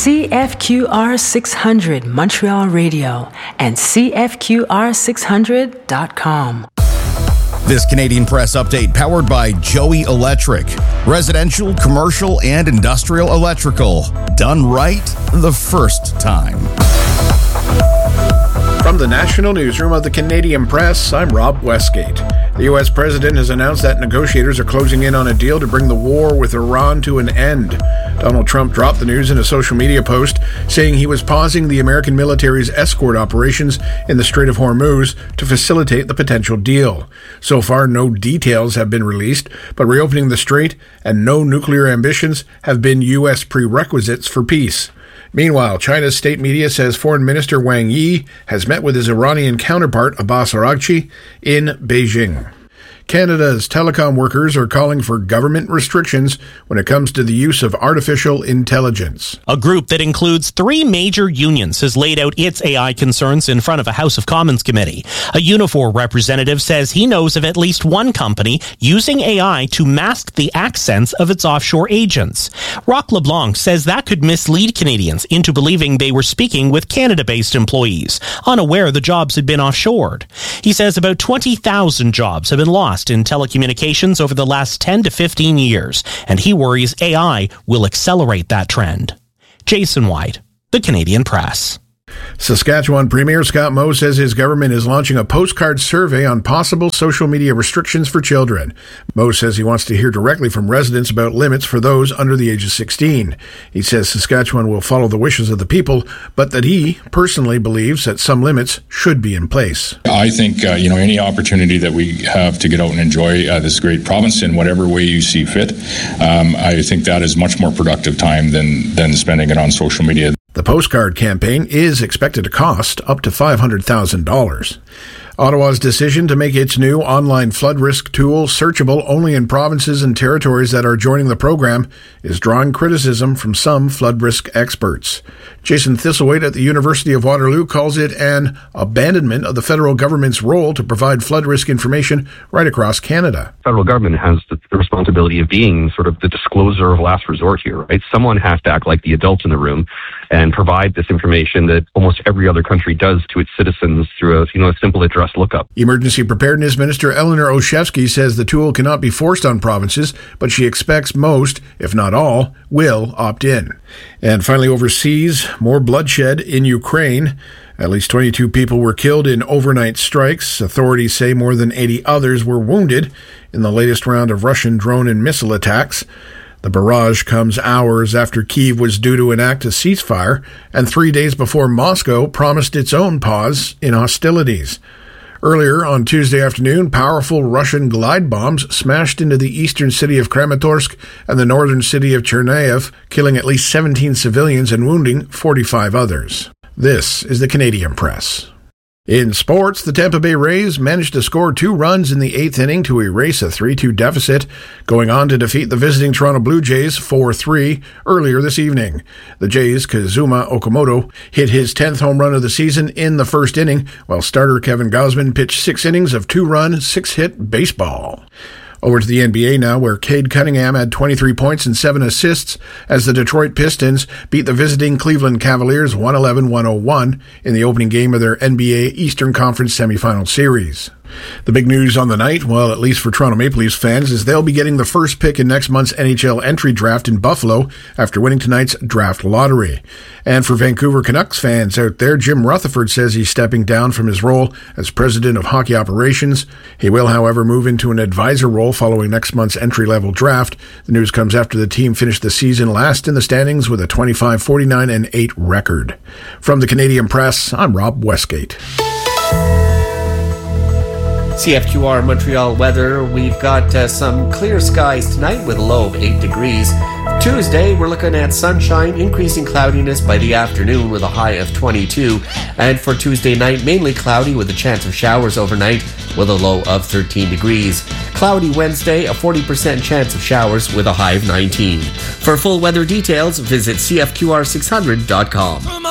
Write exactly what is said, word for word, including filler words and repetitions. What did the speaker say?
C F Q R six hundred Montreal Radio and C F Q R six hundred dot com. This Canadian Press update powered by Joey Electric. Residential, commercial, and industrial electrical. Done right the first time. From the National Newsroom of the Canadian Press, I'm Rob Westgate. The U S president has announced that negotiators are closing in on a deal to bring the war with Iran to an end. Donald Trump dropped the news in a social media post, saying he was pausing the American military's escort operations in the Strait of Hormuz to facilitate the potential deal. So far, no details have been released, but reopening the strait and no nuclear ambitions have been U S prerequisites for peace. Meanwhile, China's state media says Foreign Minister Wang Yi has met with his Iranian counterpart Abbas Araghchi in Beijing. Canada's telecom workers are calling for government restrictions when it comes to the use of artificial intelligence. A group that includes three major unions has laid out its A I concerns in front of a House of Commons committee. A Unifor representative says he knows of at least one company using A I to mask the accents of its offshore agents. Roch LeBlanc says that could mislead Canadians into believing they were speaking with Canada-based employees, unaware the jobs had been offshored. He says about twenty thousand jobs have been lost in telecommunications over the last ten to fifteen years, and he worries A I will accelerate that trend. Jason White, The Canadian Press. Saskatchewan Premier Scott Moe says his government is launching a postcard survey on possible social media restrictions for children. Moe says he wants to hear directly from residents about limits for those under the age of sixteen. He says Saskatchewan will follow the wishes of the people, but that he personally believes that some limits should be in place. I think, uh, you know, any opportunity that we have to get out and enjoy uh, this great province in whatever way you see fit, um, I think that is much more productive time than, than spending it on social media. The postcard campaign is expected to cost up to five hundred thousand dollars. Ottawa's decision to make its new online flood risk tool searchable only in provinces and territories that are joining the program is drawing criticism from some flood risk experts. Jason Thistlethwaite at the University of Waterloo calls it an abandonment of the federal government's role to provide flood risk information right across Canada. The federal government has the, the responsibility of being sort of the disclosure of last resort here, right? Someone has to act like the adult in the room and provide this information that almost every other country does to its citizens through a, you know, a simple address lookup. Emergency Preparedness Minister Eleanor Olszewski says the tool cannot be forced on provinces, but she expects most, if not all, will opt in. And finally, overseas, more bloodshed in Ukraine. At least twenty-two people were killed in overnight strikes. Authorities say more than eighty others were wounded in the latest round of Russian drone and missile attacks. The barrage comes hours after Kyiv was due to enact a ceasefire and three days before Moscow promised its own pause in hostilities. Earlier on Tuesday afternoon, powerful Russian glide bombs smashed into the eastern city of Kramatorsk and the northern city of Chernihiv, killing at least seventeen civilians and wounding forty-five others. This is the Canadian Press. In sports, the Tampa Bay Rays managed to score two runs in the eighth inning to erase a three two deficit, going on to defeat the visiting Toronto Blue Jays four three earlier this evening. The Jays' Kazuma Okamoto hit his tenth home run of the season in the first inning, while starter Kevin Gausman pitched six innings of two-run, six-hit baseball. Over to the N B A now, where Cade Cunningham had twenty-three points and seven assists as the Detroit Pistons beat the visiting Cleveland Cavaliers one eleven to one oh one in the opening game of their N B A Eastern Conference semifinal series. The big news on the night, well, at least for Toronto Maple Leafs fans, is they'll be getting the first pick in next month's N H L entry draft in Buffalo after winning tonight's draft lottery. And for Vancouver Canucks fans out there, Jim Rutherford says he's stepping down from his role as president of hockey operations. He will, however, move into an advisor role following next month's entry-level draft. The news comes after the team finished the season last in the standings with a twenty-five forty-nine and eight record. From the Canadian Press, I'm Rob Westgate. C F Q R Montreal weather. We've got uh, some clear skies tonight with a low of eight degrees. Tuesday, we're looking at sunshine, increasing cloudiness by the afternoon with a high of twenty-two. And for Tuesday night, mainly cloudy with a chance of showers overnight with a low of thirteen degrees. Cloudy Wednesday, a forty percent chance of showers with a high of nineteen. For full weather details, visit C F Q R six hundred dot com.